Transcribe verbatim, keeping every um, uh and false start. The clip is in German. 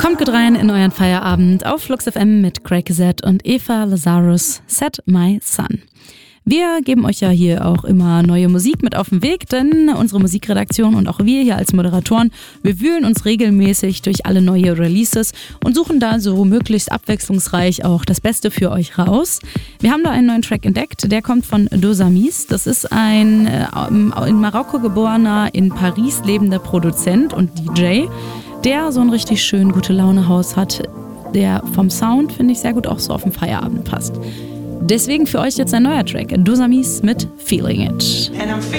Kommt gut rein in euren Feierabend auf Flux F M mit Craig Z und Eva Lazarus, Set My Sun. Wir geben euch ja hier auch immer neue Musik mit auf den Weg, denn unsere Musikredaktion und auch wir hier als Moderatoren, wir wühlen uns regelmäßig durch alle neue Releases und suchen da so möglichst abwechslungsreich auch das Beste für euch raus. Wir haben da einen neuen Track entdeckt, der kommt von Dos Amis. Das ist ein in Marokko geborener, in Paris lebender Produzent und D J, der so ein richtig schön gute Laune-Haus hat, der vom Sound, finde ich, sehr gut auch so auf den Feierabend passt. Deswegen für euch jetzt ein neuer Track, Dos Amis mit Feeling It.